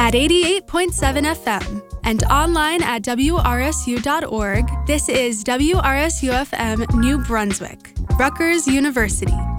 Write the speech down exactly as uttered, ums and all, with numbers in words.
At eighty-eight point seven F M and online at W R S U dot org, this is W R S U F M New Brunswick, Rutgers University.